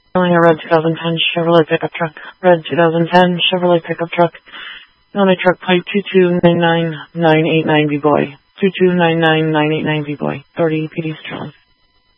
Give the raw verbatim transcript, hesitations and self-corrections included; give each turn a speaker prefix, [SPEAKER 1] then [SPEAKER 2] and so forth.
[SPEAKER 1] Selling a red two thousand ten Chevrolet pickup truck. Red two thousand ten Chevrolet pickup truck. Illinois truck plate two two nine nine nine eight nine B boy. two two nine nine nine eight nine B boy. Authority P D Sterling.